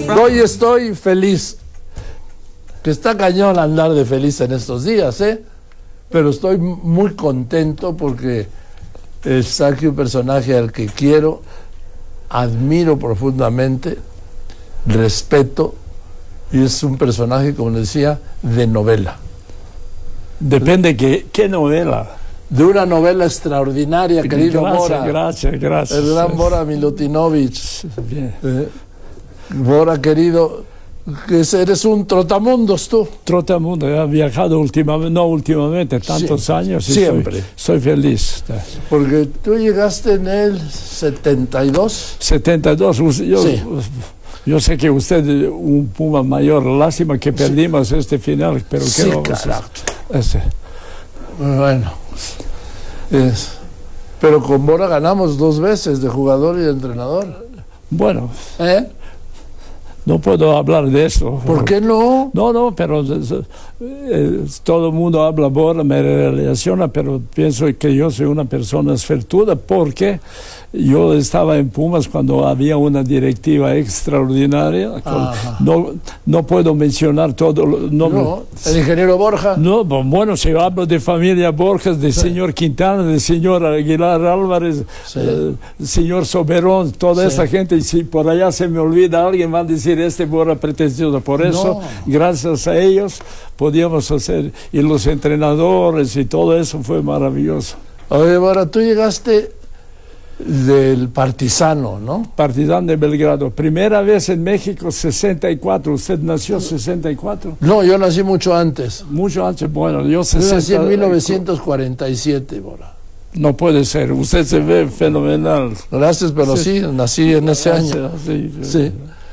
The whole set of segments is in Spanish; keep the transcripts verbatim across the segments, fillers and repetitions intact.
Hoy estoy feliz. Que está cañón andar de feliz en estos días, ¿eh? Pero estoy muy contento porque está aquí un personaje al que quiero, admiro profundamente, respeto, y es un personaje, como decía, de novela. Depende que, qué novela. De una novela extraordinaria, querido gracias, Bora. Gracias, gracias. El gran Bora Milutinovic. Bien. Eh, Bora, querido, que eres un trotamundos tú. Trotamundo, he viajado últimamente, no últimamente, tantos Sí, años. Y siempre. Soy, soy feliz. Porque tú llegaste en el setenta y dos. setenta y dos, yo, Sí. yo sé que usted es un Puma mayor, lástima que perdimos sí. este final, pero sí, ¿qué vamos carajo. a hacer? Bueno, es, pero con Bora ganamos dos veces de jugador y de entrenador. Bueno, ¿Eh? no puedo hablar de eso. ¿Por qué no? No, no, pero eh, todo el mundo habla Bora, me relaciona, pero pienso que yo soy una persona suertuda porque yo estaba en Pumas cuando había una directiva extraordinaria. Con, no, no puedo mencionar todo. No, no, el ingeniero Borja. No, bueno, si hablo de familia Borges, del sí. señor Quintana, del señor Aguilar Álvarez, sí. eh, señor Soberón, toda sí. esa gente, y si por allá se me olvida alguien, van a decir este Bora pretencioso. Por eso, no. gracias a ellos, podíamos hacer, y los entrenadores y todo eso fue maravilloso. Oye, Bora, tú llegaste del Partizano, ¿no? Partizano de Belgrado. Primera vez en México, sesenta y cuatro. ¿Usted nació en sesenta y cuatro? No, yo nací mucho antes. Mucho antes, bueno, yo sesenta... Yo nací en mil novecientos cuarenta y siete, Bora. No puede ser, usted se ve fenomenal. Gracias, pero sí, sí nací en ese año. Sí, sí. sí.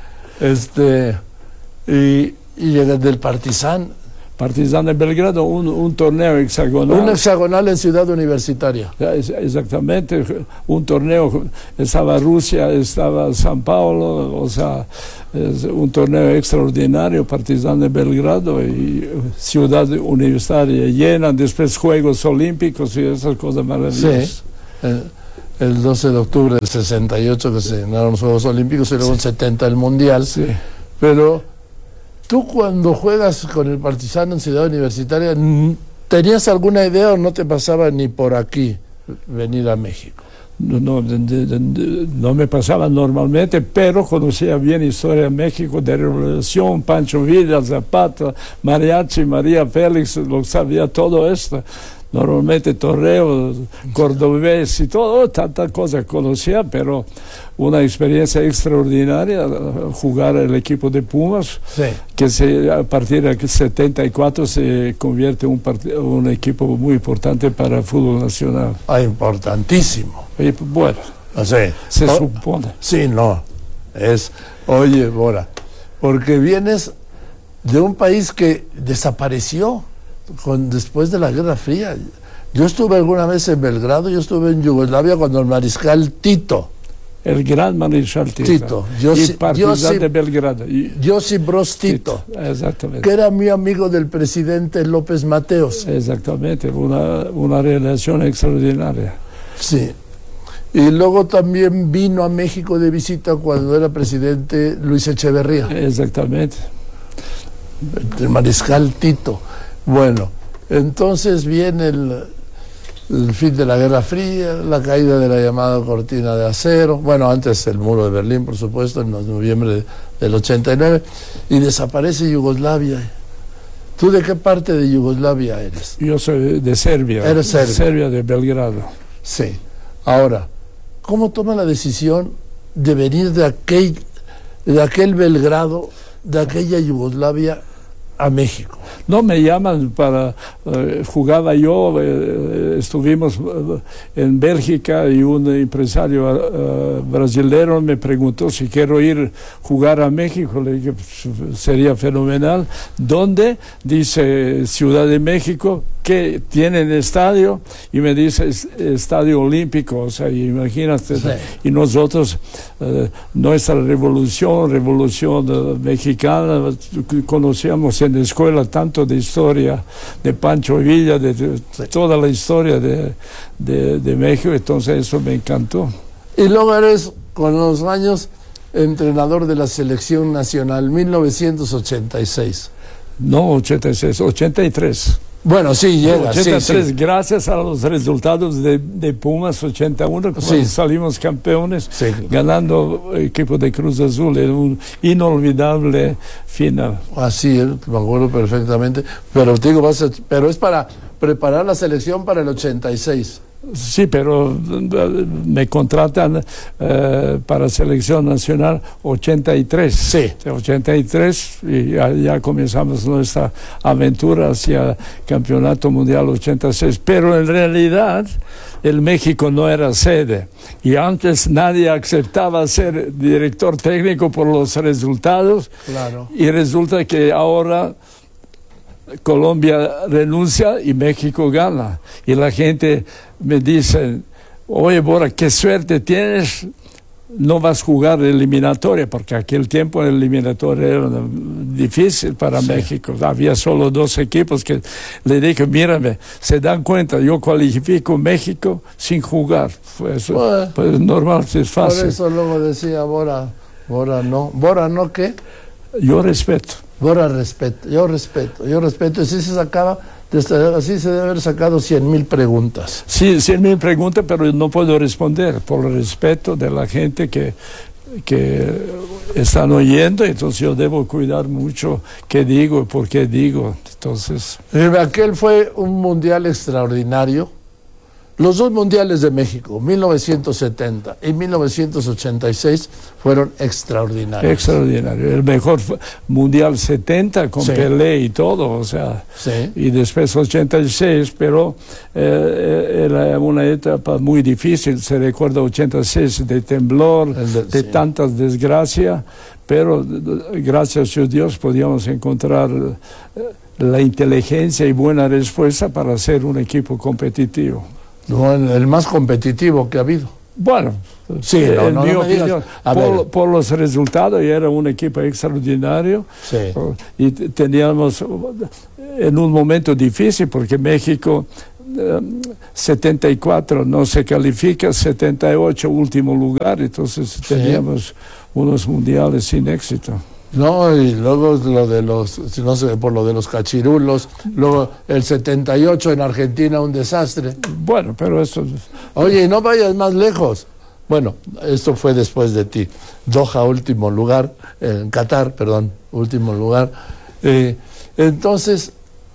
Este, y, y llegué del Partizan. Partizan de Belgrado, un, un torneo hexagonal. Un hexagonal en Ciudad Universitaria. Exactamente, un torneo, estaba Rusia, estaba San Paulo, o sea, es un torneo extraordinario, Partizan de Belgrado y Ciudad Universitaria llena, después Juegos Olímpicos y esas cosas maravillosas. Sí, el, el doce de octubre del sesenta y ocho que se ganaron los Juegos Olímpicos y luego en sí. setenta el Mundial, sí. pero... ¿Tú cuando juegas con el Partizano en Ciudad Universitaria, tenías alguna idea o no te pasaba ni por aquí venir a México? No, no, de, de, de, no me pasaba normalmente, pero conocía bien historia de México, de Revolución, Pancho Villa, Zapata, Mariachi, María Félix, lo sabía todo esto. Normalmente torneo, cordobés y todo, tanta cosa conocía, pero una experiencia extraordinaria, jugar el equipo de Pumas, sí. que se, a partir de setenta y cuatro se convierte en un, un equipo muy importante para el fútbol nacional. Ah, importantísimo. Y, bueno, o sea, se o, supone. Sí, no, es, oye, Bora, porque vienes de un país que desapareció. Con, después de la Guerra Fría. Yo estuve alguna vez en Belgrado, yo estuve en Yugoslavia cuando el mariscal Tito. El gran mariscal Tito. Tito. Josip, Partizan de Belgrado. Josip Broz Tito. Tito. Exactamente. Que era muy amigo del presidente López Mateos. Exactamente, una, una relación extraordinaria. Sí. Y luego también vino a México de visita cuando era presidente Luis Echeverría. Exactamente. El mariscal Tito. Bueno, entonces viene el, el fin de la Guerra Fría, la caída de la llamada cortina de acero, bueno, antes el muro de Berlín, por supuesto, en noviembre del ochenta y nueve, y desaparece Yugoslavia. ¿Tú de qué parte de Yugoslavia eres? Yo soy de Serbia. Eres Serbia. Serbia de Belgrado. Sí. Ahora, ¿cómo toma la decisión de venir de aquel, de aquel Belgrado, de aquella Yugoslavia, a México? No me llaman para... Uh, jugaba yo, uh, estuvimos uh, en Bélgica y un empresario uh, brasilero me preguntó si quiero ir a jugar a México. Le dije, pues, sería fenomenal. ¿Dónde? Dice Ciudad de México, que tienen estadio, y me dice Estadio Olímpico, o sea, imagínate. Sí. Y nosotros, uh, nuestra revolución, revolución uh, mexicana, conocíamos en la escuela tanto de historia de Pancho Villa, de, de sí. toda la historia de, de, de México, entonces eso me encantó. Y luego eres, con los años, entrenador de la selección nacional, mil novecientos ochenta y seis. No, ochenta y seis, ochenta y tres. Bueno, sí, llega. ochenta y tres, sí, sí. Gracias a los resultados de, de Pumas, ochenta y uno, cuando Sí. salimos campeones, Sí. ganando el equipo de Cruz Azul, en un inolvidable final. Así es, me acuerdo perfectamente. Pero te digo, vas a- pero es para preparar la selección para el ochenta y seis. Sí, pero eh, me contratan eh, para selección nacional ochenta y tres. Sí. ochenta y tres y ya, ya comenzamos nuestra aventura hacia Campeonato Mundial ochenta y seis. Pero en realidad el México no era sede y antes nadie aceptaba ser director técnico por los resultados. Claro. Y resulta que ahora Colombia renuncia y México gana. Y la gente me dice, oye, Bora, qué suerte tienes, no vas a jugar eliminatoria, porque aquel tiempo el eliminatoria era difícil para Sí. México. Había solo dos equipos que le dije, mírame, se dan cuenta, yo cualifico México sin jugar. Pues, Bueno. pues normal, es Por fácil. eso luego decía Bora, Bora no. ¿Bora no qué? Yo respeto. Bora respeto, yo respeto, yo respeto. Y si se sacaba, desde- así se debe haber sacado cien mil preguntas. Sí, sí me pregunta, pero no puedo responder por el respeto de la gente que, que están oyendo, entonces yo debo cuidar mucho qué digo y por qué digo. Entonces, Eh, Aquel fue un mundial extraordinario. Los dos mundiales de México, mil novecientos setenta y mil novecientos ochenta y seis, fueron extraordinarios. extraordinario. El mejor fue Mundial setenta con Sí. Pelé y todo, o sea, Sí. y después ochenta y seis, pero eh, era una etapa muy difícil. Se recuerda ochenta y seis de temblor, El de- de sí. tantas desgracias, pero eh, gracias a Dios podíamos encontrar eh, la inteligencia y buena respuesta para ser un equipo competitivo. No, el, el más competitivo que ha habido. Bueno, Sí, no, en no, mi no me digas. opinión, A por, ver. por los resultados, y era un equipo extraordinario. Sí. Y t- teníamos en un momento difícil porque México eh, setenta y cuatro no se califica, setenta y ocho último lugar, entonces teníamos unos mundiales sin éxito. No, y luego lo de los, si no sé, por lo de los cachirulos, luego el setenta y ocho en Argentina, un desastre. Bueno, pero eso, Oye, y no vayas más lejos. Bueno, esto fue después de ti. Doha, último lugar, en Qatar, perdón, último lugar. Eh, entonces,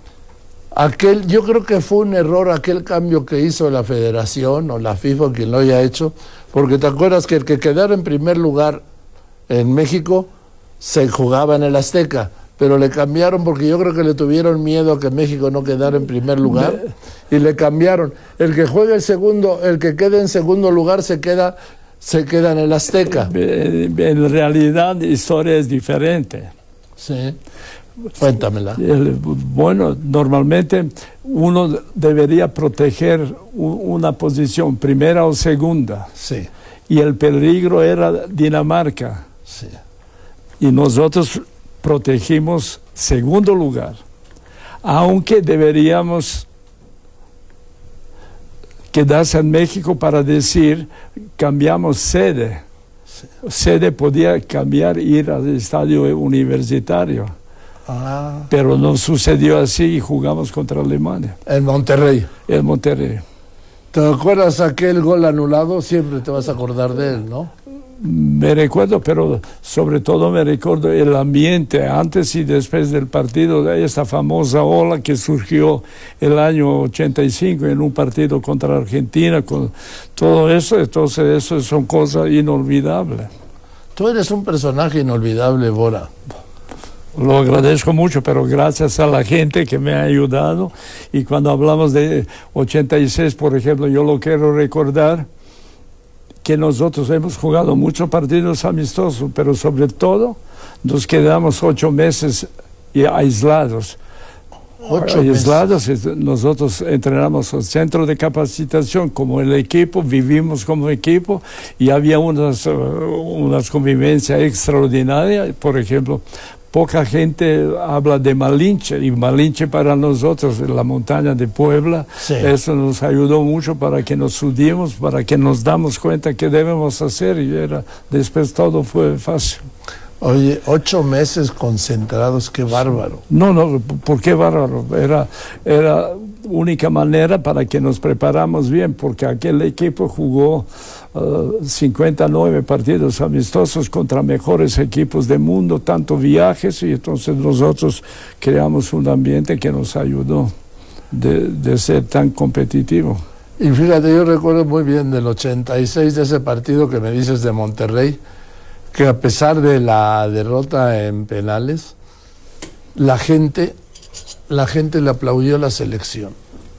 aquel, yo creo que fue un error aquel cambio que hizo la Federación o la FIFA, quien lo haya hecho, porque te acuerdas que el que quedara en primer lugar en México se jugaba en el Azteca, pero le cambiaron porque yo creo que le tuvieron miedo a que México no quedara en primer lugar y le cambiaron. El que juegue el segundo, el que quede en segundo lugar se queda, se queda en el Azteca. eh, en realidad la historia es diferente. Sí. Cuéntamela. El- bueno, normalmente uno debería proteger u- una posición, primera o segunda, Sí, y el peligro era Dinamarca. sí. Y nosotros protegimos segundo lugar, aunque deberíamos quedarse en México para decir cambiamos sede. Sede podía cambiar, ir al estadio universitario, Ah, pero no sucedió así y jugamos contra Alemania, en Monterrey. en Monterrey. ¿Te acuerdas aquel gol anulado? Siempre te vas a acordar de él, ¿no? Me recuerdo, pero sobre todo me recuerdo el ambiente antes y después del partido, de esta famosa ola que surgió el año ochenta y cinco en un partido contra Argentina, con todo eso. Entonces eso son cosas inolvidables. Tú eres un personaje inolvidable, Bora. Lo agradezco mucho, pero gracias a la gente que me ha ayudado. Y cuando hablamos de ochenta y seis, por ejemplo, yo lo quiero recordar que nosotros hemos jugado muchos partidos amistosos, pero sobre todo nos quedamos ocho meses y aislados. Ocho aislados, es- nosotros entrenamos al centro de capacitación como el equipo, vivimos como equipo y había unas, uh, unas convivencias extraordinarias. Por ejemplo, poca gente habla de Malinche, y Malinche para nosotros, la montaña de Puebla, Sí. eso nos ayudó mucho para que nos subimos, para que nos damos cuenta que debemos hacer, y era, después todo fue fácil. Oye, ocho meses concentrados, qué bárbaro. No, no, ¿por qué bárbaro? Era, era única manera para que nos preparamos bien, porque aquel equipo jugó uh, cincuenta y nueve partidos amistosos contra mejores equipos del mundo, tanto viajes, y entonces nosotros creamos un ambiente que nos ayudó de, de ser tan competitivo. Y fíjate, yo recuerdo muy bien del ochenta y seis, de ese partido que me dices de Monterrey, que a pesar de la derrota en penales, la gente, la gente le aplaudió la selección.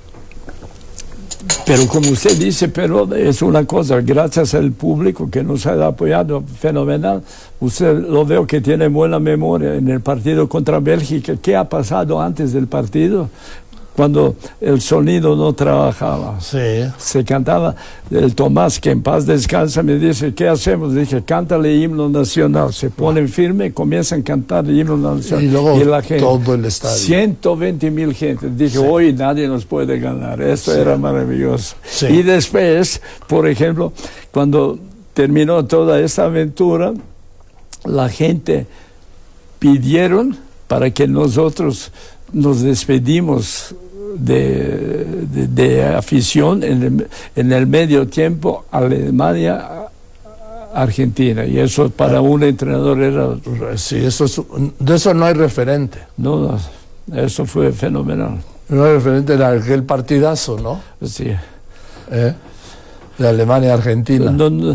Pero como usted dice, pero es una cosa, gracias al público que nos ha apoyado fenomenal, usted lo veo que tiene buena memoria en el partido contra Bélgica. ¿Qué ha pasado antes del partido? Cuando el sonido no trabajaba, Sí. se cantaba. El Tomás, que en paz descansa, me dice, ¿qué hacemos? Dije, cántale himno nacional. Se ponen firme, comienzan a cantar el himno nacional. Y luego la gente, todo el estadio. ciento veinte mil gente. Dije, Sí. hoy nadie nos puede ganar. Esto Sí. era maravilloso. Sí. Y después, por ejemplo, cuando terminó toda esta aventura, la gente pidieron para que nosotros nos despedimos de, de, de afición en el, en el medio tiempo Alemania Argentina, y eso para un entrenador era Sí, eso es, de eso no hay referente. no, no, eso fue fenomenal. No hay referente de aquel partidazo, ¿no? Sí. ¿Eh? De Alemania-Argentina. No, no,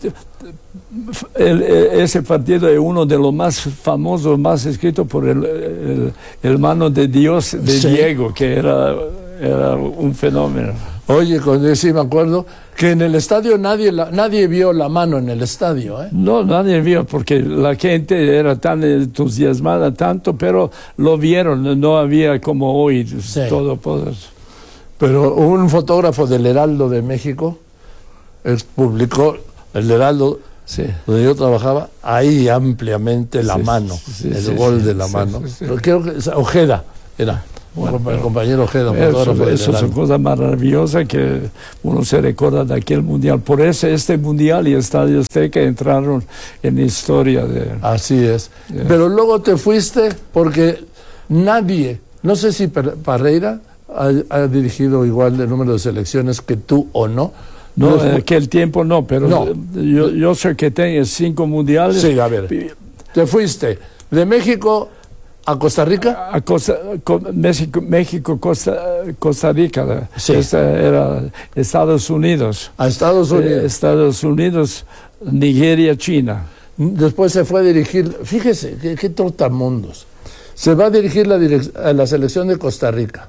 el, el, ese partido es uno de los más famosos, más escrito por el, el, el mano de Dios de Sí. Diego, que era, era un fenómeno. Oye, cuando yo sí me acuerdo que en el estadio nadie, la, nadie vio la mano en el estadio, ¿eh? No, nadie vio, porque la gente era tan entusiasmada, tanto, pero lo vieron, no había como hoy, Sí. todo poder. Pero un fotógrafo del Heraldo de México él publicó el Heraldo, Sí. donde yo trabajaba, ahí ampliamente la Sí, mano, sí, el sí, gol sí, de la sí, mano. sí, sí. Pero creo que Ojeda era, Bueno, el pero compañero Ojeda, Eso, fotógrafo del eso es Heraldo. una cosa maravillosa que uno se recuerda de aquel mundial. Por eso este mundial y Estadio Azteca entraron en la historia de... Así es. Yeah. Pero luego te fuiste porque nadie, no sé si Parreira ha, ha dirigido igual de número de selecciones que tú o no. No, No, en aquel tiempo no, pero No. Yo, yo sé que tengo cinco mundiales. Sí, a ver. Te fuiste de México a Costa Rica. A Costa, Co- México, México Costa, Costa Rica. Sí. Esta era Estados Unidos. A Estados Unidos. Eh, Estados Unidos, Nigeria, China. Después se fue a dirigir, fíjese, qué, qué trotamundos. Se va a dirigir la, direc- a la selección de Costa Rica.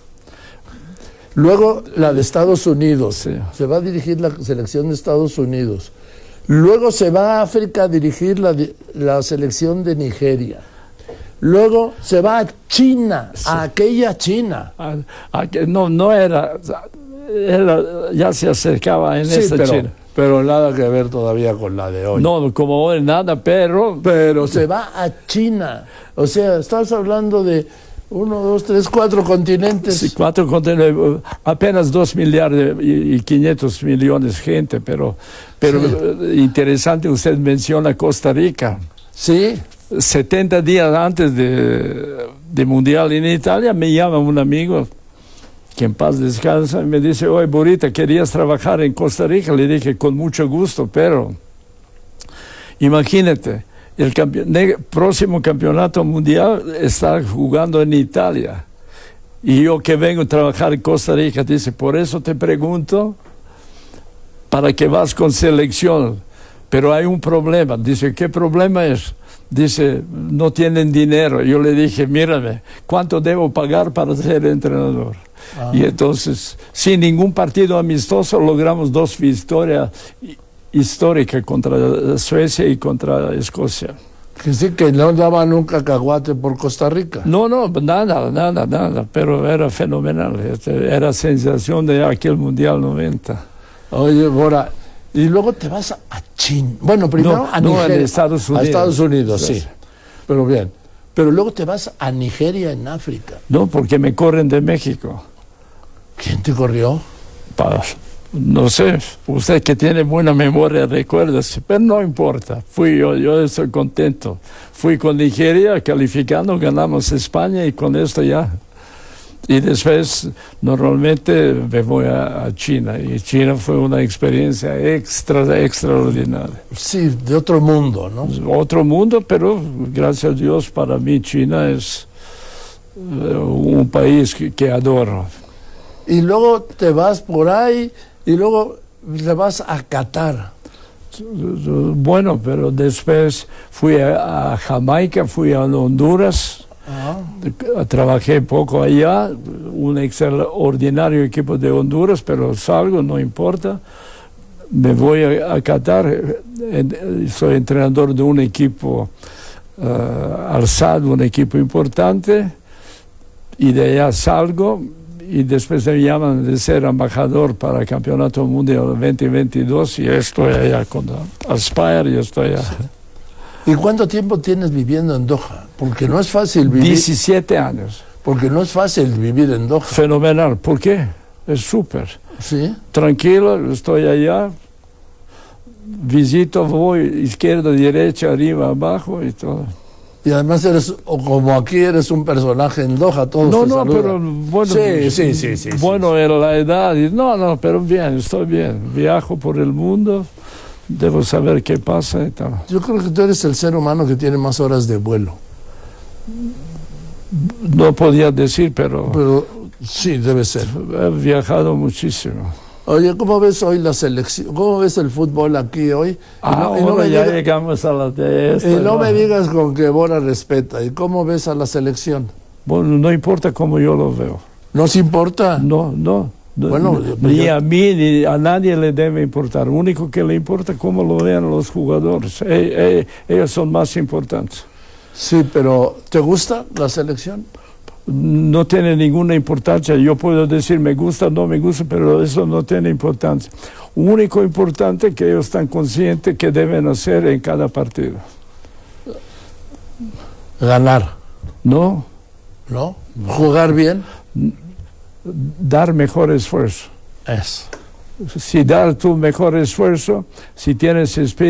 Luego la de Estados Unidos. Sí. Se va a dirigir la selección de Estados Unidos. Luego se va a África a dirigir la, di- la selección de Nigeria. Luego se va a China, a aquella China. A- a que no, no era, era, ya se acercaba en Sí, esta pero, China. pero nada que ver todavía con la de hoy. No, como hoy nada, pero Pero se va a China. O sea, estás hablando de uno, dos, tres, cuatro continentes. sí, cuatro continentes, apenas dos millardos y, y quinientos millones de gente, pero, pero Sí. eh, interesante, usted menciona Costa Rica. Sí, setenta días antes de, de Mundial en Italia, me llama un amigo que en paz descansa y me dice, oye, Burita, ¿querías trabajar en Costa Rica? Le dije, con mucho gusto, pero imagínate, el campe- ne- próximo campeonato mundial está jugando en Italia. Y yo que vengo a trabajar en Costa Rica, dice, por eso te pregunto, para que vas con selección. Pero hay un problema. Dice, ¿qué problema es? Dice, no tienen dinero. Yo le dije, mírame, ¿cuánto debo pagar para ser entrenador? Ah. Y entonces, sin ningún partido amistoso, logramos dos victorias históricas contra Suecia y contra Escocia. que sí que no daban un cacahuate por Costa Rica. No, no, nada, nada, nada, pero era fenomenal. Este, era sensación de aquel Mundial noventa. Oye, Bora, y luego te vas a, a China. Bueno, primero No, a no, Nigeria. a Estados Unidos. A Estados Unidos, sí. Sí. Pero bien. Pero luego te vas a Nigeria, en África. No, porque me corren de México. ¿Quién te corrió? Pa, no sé, usted que tiene buena memoria, recuérdese, pero no importa. Fui yo, yo estoy contento. Fui con Nigeria, calificando, ganamos España y con esto ya. Y después, normalmente me voy a, a China, y China fue una experiencia extra, extraordinaria. Sí, de otro mundo, ¿no? Otro mundo, pero gracias a Dios, para mí China es uh, un país que, que adoro. Y luego te vas por ahí, y luego te vas a Qatar. Bueno, pero después fui a, a Jamaica, fui a Honduras. Uh-huh. Trabajé poco allá, un extraordinario equipo de Honduras, pero salgo, no importa. Me voy a, a Qatar, soy entrenador de un equipo uh, Al-Sadd, un equipo importante, y de allá salgo y después me llaman de ser embajador para el Campeonato Mundial veinte veintidós y estoy allá con Aspire y estoy allá. ¿Y cuánto tiempo tienes viviendo en Doha? Porque no es fácil vivir. diecisiete años. Porque no es fácil vivir en Doha. Fenomenal. ¿Por qué? Es súper. ¿Sí? Tranquilo, estoy allá, visito, voy izquierda, derecha, arriba, abajo y todo. Y además eres, o como aquí eres un personaje en Doha, todos No, te no, saludan. pero bueno, sí, sí, sí, sí, bueno, sí. en la edad, y, no, no, pero bien, estoy bien. Viajo por el mundo. Debo saber qué pasa y tal. Yo creo que tú eres el ser humano que tiene más horas de vuelo. No podía decir, pero... Pero sí, debe ser. He viajado muchísimo. Oye, ¿cómo ves hoy la selección? ¿Cómo ves el fútbol aquí hoy? Ah, y no, y no ahora me ya diga, llegamos a la de esta. Y no, ¿no? me digas con que Bora respeta. ¿Y cómo ves a la selección? Bueno, no importa cómo yo lo veo. ¿No se importa? No, no. Bueno, ni yo... a mí ni a nadie le debe importar. Lo único que le importa es cómo lo vean los jugadores. E, e, ellos son más importantes. Sí, pero ¿te gusta la selección? No tiene ninguna importancia. Yo puedo decir me gusta o no me gusta, pero eso no tiene importancia. Lo único importante es que ellos están conscientes que deben hacer en cada partido. Ganar. ¿No? ¿No? ¿Jugar bien? Dar mejor esfuerzo. Eso. Si dar tu mejor esfuerzo, si tienes espíritu